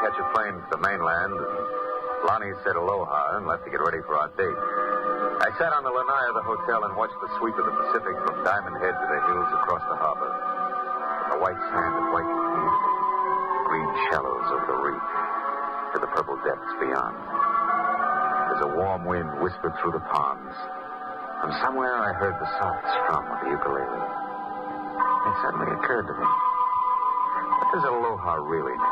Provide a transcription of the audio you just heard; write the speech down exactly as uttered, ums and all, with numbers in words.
catch a plane to the mainland. Lonnie said aloha and left to get ready for our date. I sat on the lanai of the hotel and watched the sweep of the Pacific from Diamond Head to the hills across the harbor. From the white sand of white community, green shallows of the reef, to the purple depths beyond. As a warm wind whispered through the palms, from somewhere I heard the soft strum of the ukulele. It suddenly occurred to me, what does aloha really mean?